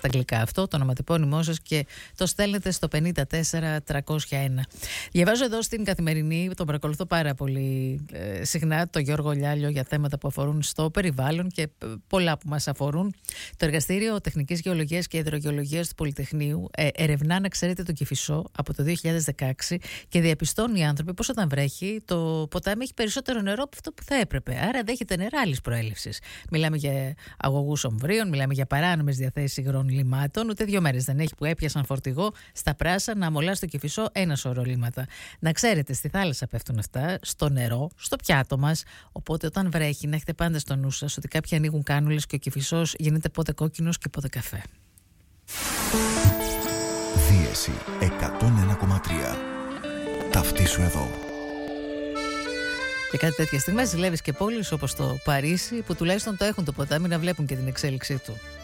στα αγγλικά αυτό, το ονοματεπώνυμό σας και το στέλνετε στο 54301. Διαβάζω εδώ στην Καθημερινή, τον παρακολουθώ πάρα πολύ συχνά, το Γιώργο Λιάλιο, για θέματα που αφορούν στο περιβάλλον και πολλά που μας αφορούν. Το Εργαστήριο Τεχνικής Γεωλογίας και Υδρογεωλογίας του Πολυτεχνείου ερευνά, να ξέρετε, το Κηφισό από το 2016 και διαπιστώνουν οι άνθρωποι πως όταν βρέχει το ποτάμι έχει περισσότερο νερό από αυτό που θα έπρεπε. Άρα δέχεται νερά άλλης προέλευσης. Μιλάμε για αγωγούς ομβρίων, μιλάμε για παράνομες διαθέσεις υγρών λιμάτων. Ούτε 2 μέρες δεν έχει που έπιασαν φορτηγό στα Πράσα να αμολά στο Κηφισό ένα σωρό λίματα. Να ξέρετε, στη θάλασσα πέφτουν αυτά, στο νερό, στο πιάτο μας. Οπότε όταν βρέχει, να έχετε πάντα στο νου σας ότι κάποιοι ανοίγουν κάνουλες και ο Κηφισός γίνεται πότε κόκκινος και πότε καφέ. Δίεση 101,3. Ταυτίσου εδώ. Και κάτι τέτοια στιγμές ζηλεύεις και πόλεις όπως το Παρίσι, που τουλάχιστον το έχουν το ποτάμι να βλέπουν και την εξέλιξή του.